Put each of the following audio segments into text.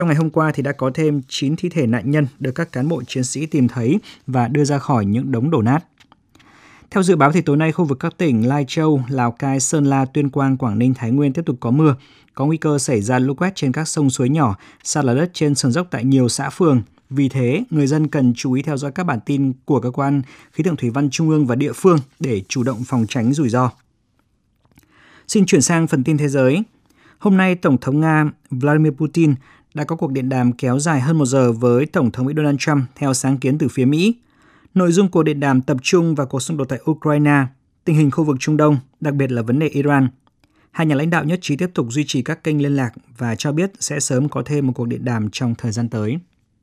Trong ngày hôm qua thì đã có thêm 9 thi thể nạn nhân được các cán bộ chiến sĩ tìm thấy và đưa ra khỏi những đống đổ nát. Theo dự báo thì tối nay khu vực các tỉnh Lai Châu, Lào Cai, Sơn La, Tuyên Quang, Quảng Ninh, Thái Nguyên tiếp tục có mưa, có nguy cơ xảy ra lũ quét trên các sông suối nhỏ, sạt lở đất trên sườn dốc tại nhiều xã phường. Vì thế, người dân cần chú ý theo dõi các bản tin của cơ quan khí tượng thủy văn trung ương và địa phương để chủ động phòng tránh rủi ro. Xin chuyển sang phần tin thế giới. Hôm nay, Tổng thống Nga Vladimir Putin đã có cuộc điện đàm kéo dài hơn 1 giờ với Tổng thống Mỹ Donald Trump theo sáng kiến từ phía Mỹ. Nội dung cuộc điện đàm tập trung vào cuộc xung đột tại Ukraine, tình hình khu vực Trung Đông, đặc biệt là vấn đề Iran. Hai nhà lãnh đạo nhất trí tiếp tục duy trì các kênh liên lạc và cho biết sẽ sớm có thêm một cuộc điện đàm trong thời gian tới.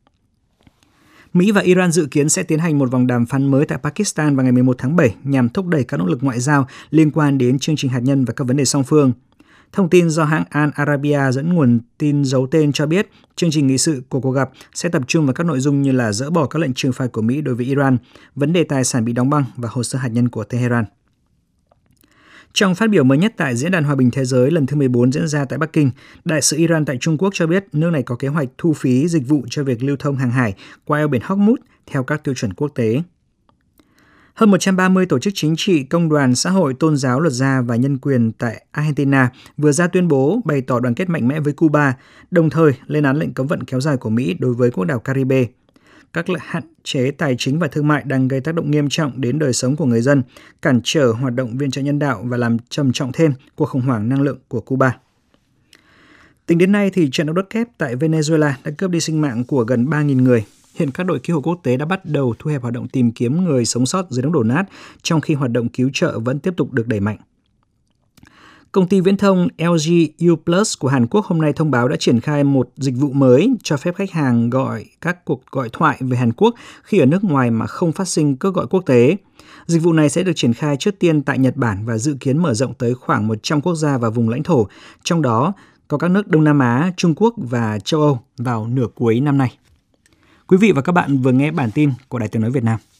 Mỹ và Iran dự kiến sẽ tiến hành một vòng đàm phán mới tại Pakistan vào ngày 11 tháng 7 nhằm thúc đẩy các nỗ lực ngoại giao liên quan đến chương trình hạt nhân và các vấn đề song phương. Thông tin do hãng Al Arabiya dẫn nguồn tin giấu tên cho biết chương trình nghị sự của cuộc gặp sẽ tập trung vào các nội dung như là dỡ bỏ các lệnh trừng phạt của Mỹ đối với Iran, vấn đề tài sản bị đóng băng và hồ sơ hạt nhân của Tehran. Trong phát biểu mới nhất tại Diễn đàn Hòa bình Thế giới lần thứ 14 diễn ra tại Bắc Kinh, Đại sứ Iran tại Trung Quốc cho biết nước này có kế hoạch thu phí dịch vụ cho việc lưu thông hàng hải qua eo biển Hormuz theo các tiêu chuẩn quốc tế. Hơn 130 tổ chức chính trị, công đoàn, xã hội, tôn giáo, luật gia và nhân quyền tại Argentina vừa ra tuyên bố bày tỏ đoàn kết mạnh mẽ với Cuba, đồng thời lên án lệnh cấm vận kéo dài của Mỹ đối với quốc đảo Caribe. Các lệnh hạn chế tài chính và thương mại đang gây tác động nghiêm trọng đến đời sống của người dân, cản trở hoạt động viện trợ nhân đạo và làm trầm trọng thêm cuộc khủng hoảng năng lượng của Cuba. Tính đến nay, thì trận động đất kép tại Venezuela đã cướp đi sinh mạng của gần 3.000 người. Hiện các đội cứu hộ quốc tế đã bắt đầu thu hẹp hoạt động tìm kiếm người sống sót dưới đống đổ nát, trong khi hoạt động cứu trợ vẫn tiếp tục được đẩy mạnh. Công ty viễn thông LG U+ của Hàn Quốc hôm nay thông báo đã triển khai một dịch vụ mới cho phép khách hàng gọi các cuộc gọi thoại về Hàn Quốc khi ở nước ngoài mà không phát sinh cước gọi quốc tế. Dịch vụ này sẽ được triển khai trước tiên tại Nhật Bản và dự kiến mở rộng tới khoảng 100 quốc gia và vùng lãnh thổ, trong đó có các nước Đông Nam Á, Trung Quốc và châu Âu vào nửa cuối năm nay. Quý vị và các bạn vừa nghe bản tin của Đài Tiếng nói Việt Nam.